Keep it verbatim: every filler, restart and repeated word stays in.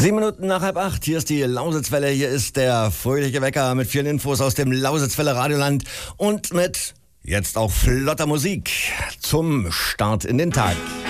Sieben Minuten nach halb acht, hier ist die Lausitzwelle, hier ist der fröhliche Wecker mit vielen Infos aus dem Lausitzwelle Radioland und mit jetzt auch flotter Musik zum Start in den Tag.